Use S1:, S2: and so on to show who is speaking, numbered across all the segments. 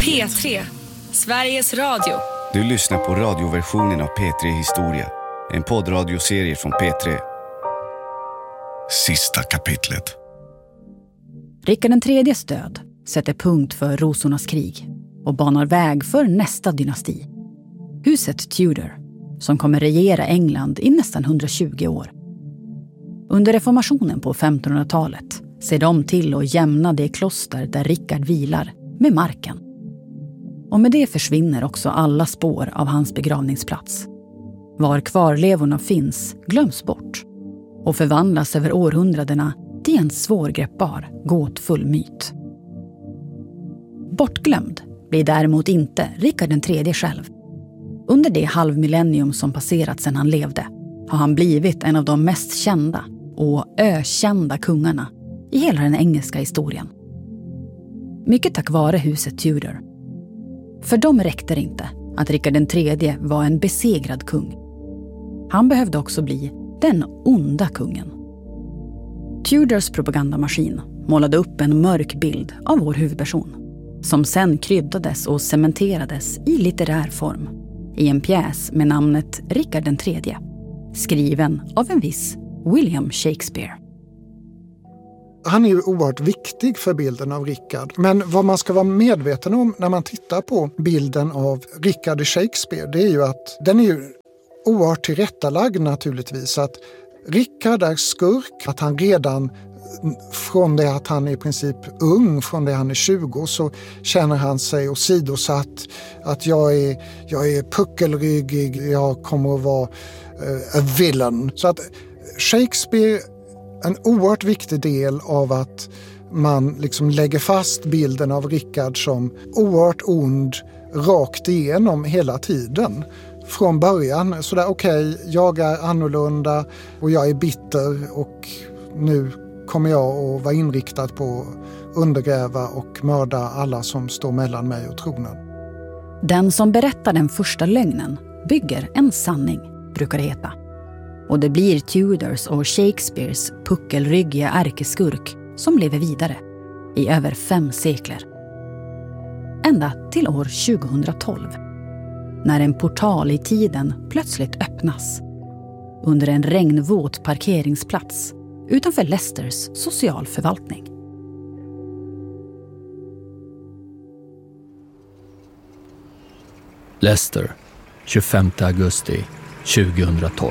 S1: P3, Sveriges Radio.
S2: Du lyssnar på radioversionen av P3 Historia. En poddradioserie från P3. Sista kapitlet.
S3: Rickard den tredjes död sätter punkt för rosornas krig och banar väg för nästa dynasti. Huset Tudor, som kommer regera England i nästan 120 år. Under reformationen på 1500-talet ser de till att jämna det kloster där Rickard vilar med marken. Och med det försvinner också alla spår av hans begravningsplats. Var kvarlevorna finns glöms bort och förvandlas över århundradena till en svårgreppbar, gåtfull myt. Bortglömd blir däremot inte Rickard den tredje själv. Under det halvmillennium som passerat sedan han levde har han blivit en av de mest kända och ökända kungarna i hela den engelska historien. Mycket tack vare huset Tudor. För dem räckte det inte att Rickard den tredje var en besegrad kung. Han behövde också bli den onda kungen. Tudors propagandamaskin målade upp en mörk bild av vår huvudperson, som sen kryddades och cementerades i litterär form i en pjäs med namnet Rickard den tredje, skriven av en viss William Shakespeare.
S4: Han är ju oerhört viktig för bilden av Rickard. Men vad man ska vara medveten om när man tittar på bilden av Rickard i Shakespeare, det är ju att den är ju oerhört tillrättalagd naturligtvis. Att Rickard är skurk, att han redan från det att han är i princip ung, från det han är 20, så känner han sig åsidosatt, att jag är puckelryggig, jag kommer att vara a villain. Så att Shakespeare, en oerhört viktig del av att man liksom lägger fast bilden av Rickard som oerhört ond rakt igenom hela tiden. Från början, sådär okej, jag är annorlunda och jag är bitter och nu kommer jag att vara inriktad på att undergräva och mörda alla som står mellan mig och tronen.
S3: Den som berättar den första lögnen bygger en sanning, brukar det heta. Och det blir Tudors och Shakespeares puckelryggiga ärkeskurk som lever vidare i över 5 sekler. Ända till år 2012, när en portal i tiden plötsligt öppnas under en regnvåt parkeringsplats utanför Leicesters socialförvaltning.
S5: Leicester, 25 augusti 2012.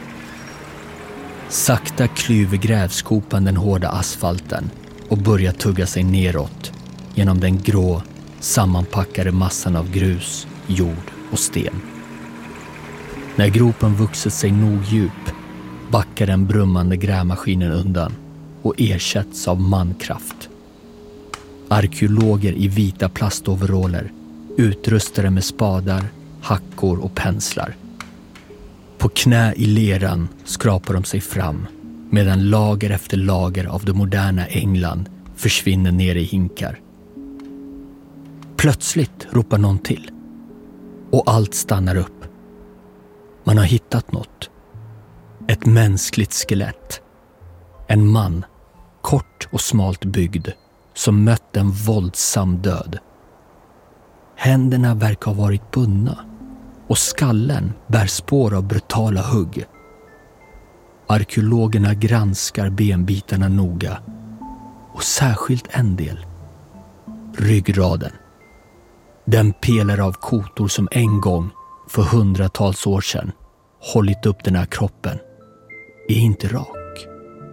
S5: Sakta klyver grävskopan den hårda asfalten och börjar tugga sig neråt genom den grå, sammanpackade massan av grus, jord och sten. När gropen vuxit sig nog djup backar den brummande grävmaskinen undan och ersätts av mankraft. Arkeologer i vita plastoveraller, utrustade med spadar, hackor och penslar. På knä i leran skrapar de sig fram medan lager efter lager av det moderna England försvinner ner i hinkar. Plötsligt ropar någon till och allt stannar upp. Man har hittat något. Ett mänskligt skelett. En man, kort och smalt byggd, som mött en våldsam död. Händerna verkar ha varit bundna och skallen bär spår av brutala hugg. Arkeologerna granskar benbitarna noga och särskilt en del, ryggraden. Den pelare av kotor som en gång för hundratals år sedan hållit upp den här kroppen är inte rak.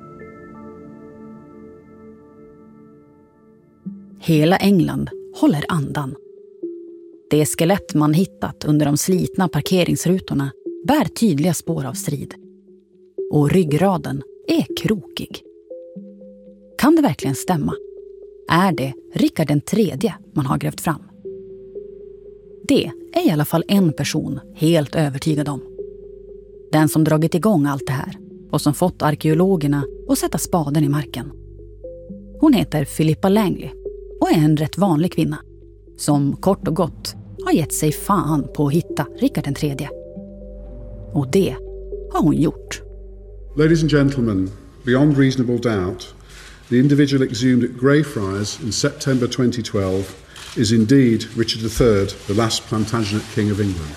S3: Hela England håller andan. Det skelett man hittat under de slitna parkeringsrutorna bär tydliga spår av strid. Och ryggraden är krokig. Kan det verkligen stämma? Är det Rickard den tredje man har grävt fram? Det är i alla fall en person helt övertygad om. Den som dragit igång allt det här och som fått arkeologerna att sätta spaden i marken. Hon heter Philippa Langley och är en rätt vanlig kvinna som kort och gott har gett sig fan på att hitta Rickard den tredje. Och det har hon gjort.
S6: Ladies and gentlemen, beyond reasonable doubt, the individual exhumed at Greyfriars in September 2012 is indeed Richard III, the last Plantagenet King of England.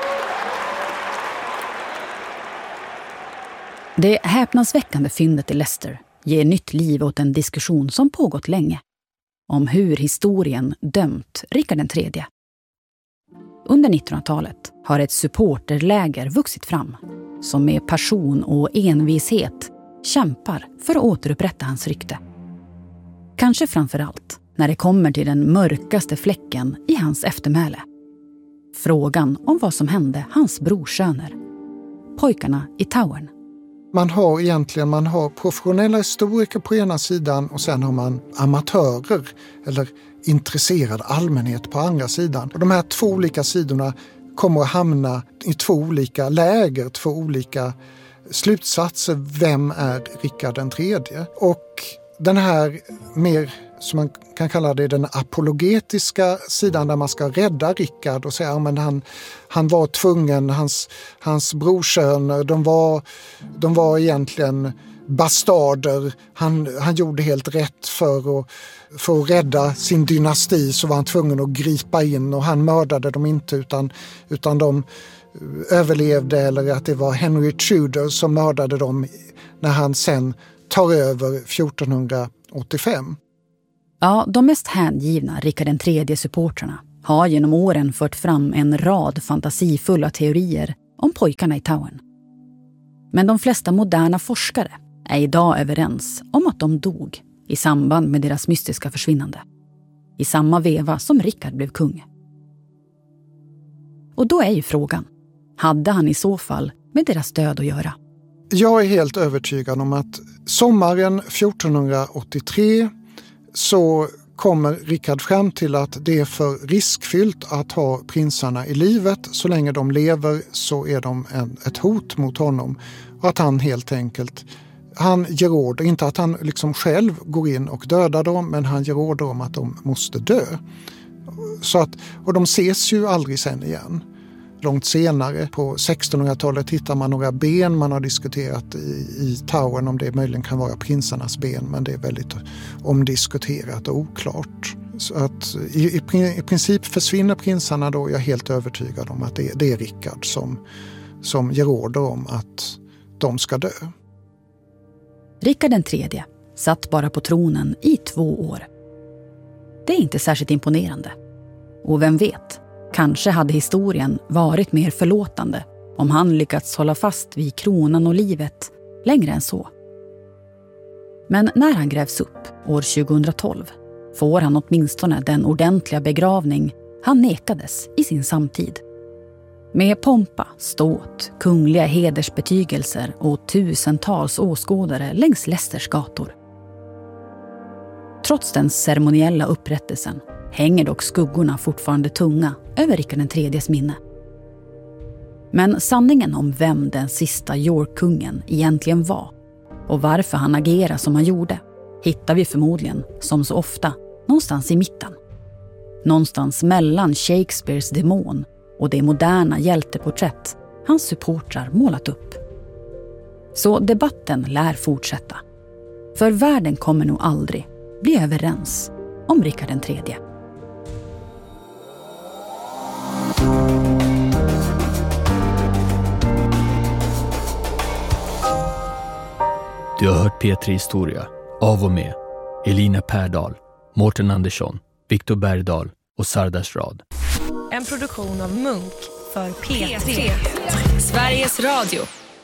S3: Det häpnadsväckande fyndet i Leicester ger nytt liv åt en diskussion som pågått länge om hur historien dömt Rikard III. Under 1900-talet har ett supporterläger vuxit fram som med passion och envishet kämpar för att återupprätta hans rykte. Kanske framförallt när det kommer till den mörkaste fläcken i hans eftermäle. Frågan om vad som hände hans brorsöner, pojkarna i Towern.
S4: Man har professionella historiker på ena sidan och sen har man amatörer eller intresserad allmänhet på andra sidan. Och de här två olika sidorna kommer att hamna i två olika läger, två olika slutsatser. Vem är Rikard III? Och den här mer, som man kan kalla det, den apologetiska sidan där man ska rädda Rikard och säga att han var tvungen, hans brorsöner, de var egentligen bastarder. Han gjorde helt rätt för att rädda sin dynasti, så var han tvungen att gripa in, och han mördade dem inte utan de överlevde, eller att det var Henry Tudor som mördade dem när han sen tar över 1485.
S3: Ja, de mest hängivna Rikard III-supportrarna har genom åren fört fram en rad fantasifulla teorier om pojkarna i Towern. Men de flesta moderna forskare är idag överens om att de dog i samband med deras mystiska försvinnande. I samma veva som Rikard blev kung. Och då är ju frågan, hade han i så fall med deras död att göra?
S4: Jag är helt övertygad om att sommaren 1483 så kommer Rikard fram till att det är för riskfyllt att ha prinsarna i livet. Så länge de lever så är de ett hot mot honom. Och att han helt enkelt, han ger order, inte att han liksom själv går in och dödar dem, men han ger order om att de måste dö. Och de ses ju aldrig sen igen. Långt senare, på 1600-talet, hittar man några ben. Man har diskuterat i Towern om det möjligen kan vara prinsarnas ben, men det är väldigt omdiskuterat och oklart. Så att i princip försvinner prinsarna då. Jag är helt övertygad om att det är Rikard som ger order om att de ska dö.
S3: Rikard III satt bara på tronen i 2 år. Det är inte särskilt imponerande. Och vem vet, kanske hade historien varit mer förlåtande om han lyckats hålla fast vid kronan och livet längre än så. Men när han grävs upp år 2012 får han åtminstone den ordentliga begravning han nekades i sin samtid. Med pompa, ståt, kungliga hedersbetygelser och tusentals åskådare längs Leicesters gator. Trots den ceremoniella upprättelsen hänger dock skuggorna fortfarande tunga över Rikard III:s minne. Men sanningen om vem den sista York-kungen egentligen var och varför han agerade som han gjorde hittar vi förmodligen, som så ofta, någonstans i mitten. Någonstans mellan Shakespeares demon och det moderna hjälteporträtt hans supportrar målat upp. Så debatten lär fortsätta. För världen kommer nog aldrig bli överens om Rikard III.
S5: Du har hört P3 Historia av och med Elina Pärdal, Mårten Andersson, Viktor Bergdahl och Sardas Rad.
S1: En produktion av Munk för P3. Sveriges Radio.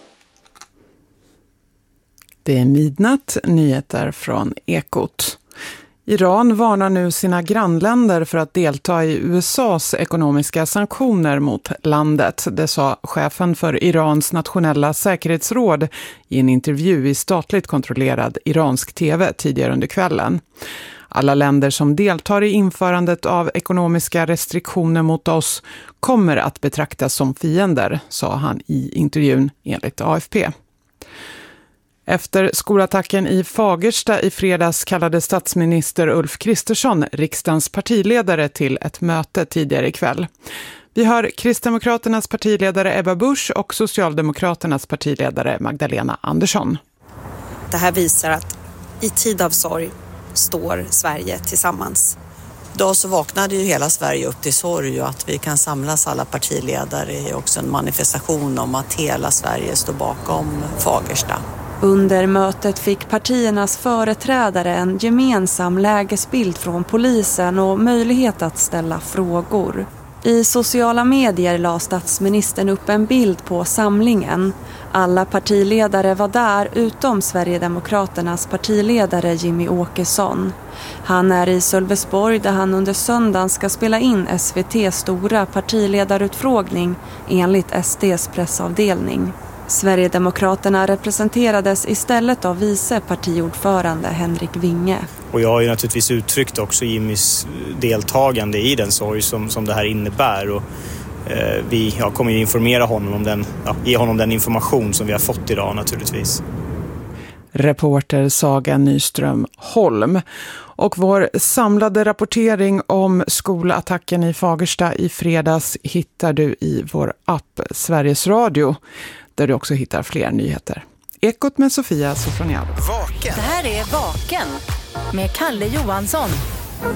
S7: Det är midnatt, nyheter från Ekot. Iran varnar nu sina grannländer för att delta i USAs ekonomiska sanktioner mot landet. Det sa chefen för Irans nationella säkerhetsråd i en intervju i statligt kontrollerad iransk tv tidigare under kvällen. Alla länder som deltar i införandet av ekonomiska restriktioner mot oss kommer att betraktas som fiender, sa han i intervjun enligt AFP. Efter skolattacken i Fagersta i fredags kallade statsminister Ulf Kristersson riksdagens partiledare till ett möte tidigare ikväll. Vi hör Kristdemokraternas partiledare Ebba Busch och Socialdemokraternas partiledare Magdalena Andersson.
S8: Det här visar att i tid av sorg står Sverige tillsammans. Då så vaknade ju hela Sverige upp till sorg och att vi kan samlas alla partiledare är också en manifestation om att hela Sverige står bakom Fagersta.
S9: Under mötet fick partiernas företrädare en gemensam lägesbild från polisen och möjlighet att ställa frågor. I sociala medier la statsministern upp en bild på samlingen. Alla partiledare var där utom Sverigedemokraternas partiledare Jimmy Åkesson. Han är i Sölvesborg där han under söndagen ska spela in SVT:s stora partiledarutfrågning enligt SD:s pressavdelning. Sverigedemokraterna representerades istället av vice partiordförande Henrik Winge.
S10: Och jag har ju naturligtvis uttryckt också Jimmys deltagande i den sorg som det här innebär. Och vi kommer ju informera honom om ge honom den information som vi har fått idag naturligtvis.
S7: Reporter Saga Nyström Holm. Och vår samlade rapportering om skolattacken i Fagersta i fredags hittar du i vår app Sveriges Radio, där du också hittar fler nyheter. Ekot med Sofia Sofroniado.
S1: Det här är Vaken med Kalle Johansson.